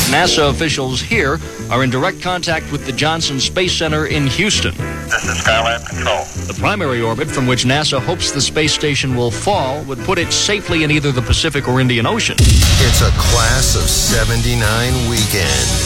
NASA officials here are in direct contact with the Johnson Space Center in Houston. This is Skylab Control. The primary orbit from which NASA hopes the space station will fall would put it safely in either the Pacific or Indian Ocean. It's a Class of '79 weekend.